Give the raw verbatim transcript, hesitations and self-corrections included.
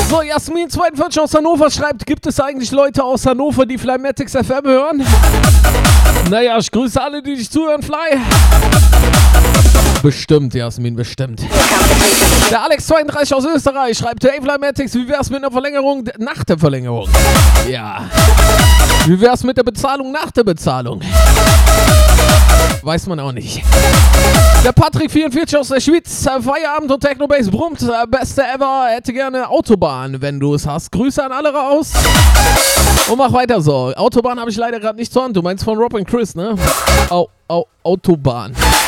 So, Jasmin zweiundvierzig aus Hannover schreibt, gibt es eigentlich Leute aus Hannover, die Flymatics F M hören? Naja, ich grüße alle, die dich zuhören, Fly. Bestimmt, Jasmin, bestimmt. Der Alex zweiunddreißig aus Österreich schreibt, hey Flymatics, wie wär's mit einer Verlängerung de- nach der Verlängerung? Ja. Wie wär's mit der Bezahlung nach der Bezahlung? Weiß man auch nicht. Der Patrick vierundvierzig aus der Schweiz, Feierabend und Technobase brummt, beste ever, hätte gerne Autobahn, wenn du es hast. Grüße an alle raus. Und mach weiter so. Autobahn habe ich leider gerade nicht zur Hand. Du meinst von Rob und Chris, ne? Au, au, Autobahn.